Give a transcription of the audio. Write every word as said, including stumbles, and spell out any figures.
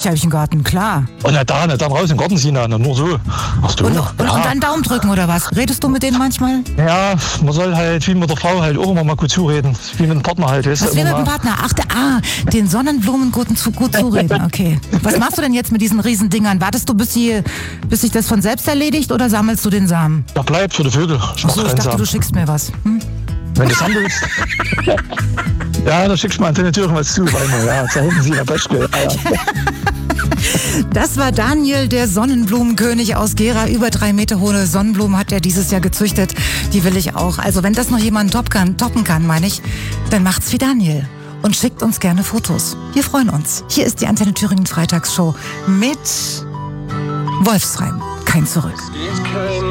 habe ich einen Garten, klar. Und na da, na, dann raus in den Garten ziehen, na, nur so. Ach du, Und, ja. und, und dann Daumen drücken oder was? Redest du mit denen manchmal? Ja, man soll halt wie mit der Frau halt auch immer mal gut zureden. Wie mit dem Partner halt. Weißt Was du, wie mit immer dem mal. Partner? Ach, der, ah, den Sonnenblumen gut, zu, gut zureden, okay. Was machst du denn jetzt mit diesen Riesendingern? Wartest du, bis, sie, bis sich das von selbst erledigt oder sammelst du den Samen? Ja, bleibt für die Vögel. Ich mach Achso, ich keinen dachte, Samen. du schickst mir was. Hm? Wenn du es haben willst. Ja, dann schickst du mal an deine Türen was zu, weil wir, ja, da hinten sie in der Peschke. Ja, ja. Das war Daniel, der Sonnenblumenkönig aus Gera. Über drei Meter hohe Sonnenblumen hat er dieses Jahr gezüchtet. Die will ich auch. Also wenn das noch jemand top kann, toppen kann, meine ich, dann macht's wie Daniel. Und schickt uns gerne Fotos. Wir freuen uns. Hier ist die Antenne Thüringen Freitagsshow mit Wolfsheim. Kein Zurück.